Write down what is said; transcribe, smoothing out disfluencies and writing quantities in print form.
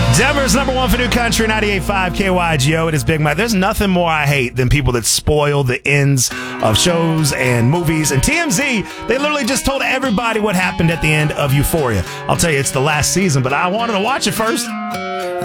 Denver's number one for new country, 98.5 KYGO. It is Big Mike. There's nothing more I hate than people that spoil the ends of shows and movies. And TMZ, they literally just told everybody what happened at the end of Euphoria. I'll tell you, it's the last season, but I wanted to watch it first.